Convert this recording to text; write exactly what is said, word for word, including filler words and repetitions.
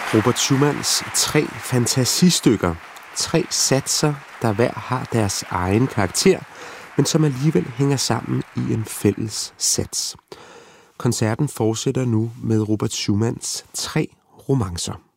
Robert Schumanns tre fantasistykker. Tre satser, der hver har deres egen karakter, men som alligevel hænger sammen i en fælles sats. Koncerten fortsætter nu med Robert Schumanns tre romancer.